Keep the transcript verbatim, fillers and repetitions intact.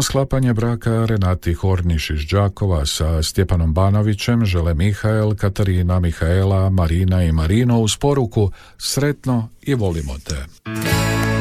Sretno sklapanje braka Renati Horniš iz Đakova sa Stjepanom Banovićem žele Mihael, Katarina, Mihaela, Marina i Marino uz poruku sretno i volimo te.